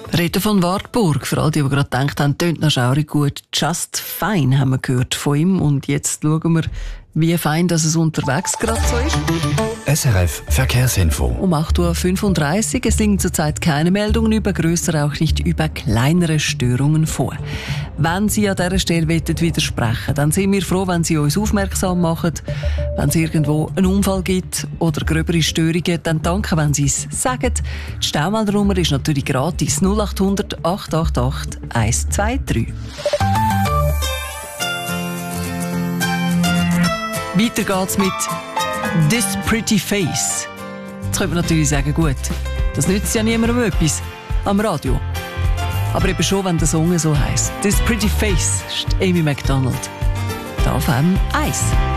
Reden von Wartburg. Für all die gerade gedacht haben, tönt noch schaurig gut. Just Fine haben wir gehört von ihm. Und jetzt schauen wir, wie fein dass es unterwegs gerade so ist. SRF Verkehrsinfo. Um 8.35 Uhr. Es liegen zurzeit keine Meldungen über grössere, auch nicht über kleinere Störungen vor. Wenn Sie an dieser Stelle widersprechen, dann sind wir froh, wenn Sie uns aufmerksam machen. Wenn es irgendwo einen Unfall gibt oder gröbere Störungen, dann danke, wenn Sie es sagen. Die Staumeldernummer ist natürlich gratis. 0800 888 123. Weiter geht's mit «This Pretty Face». Jetzt könnte man natürlich sagen, gut, das nützt ja niemandem etwas am Radio. Aber eben schon, wenn der Song so heisst. «This Pretty Face» ist Amy Macdonald. Da auf FM 1.